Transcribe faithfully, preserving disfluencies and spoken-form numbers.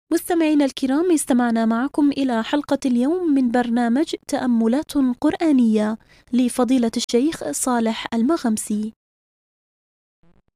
مستمعينا الكرام، استمعنا معكم إلى حلقة اليوم من برنامج تأملات قرآنية لفضيلة الشيخ صالح المغمسي.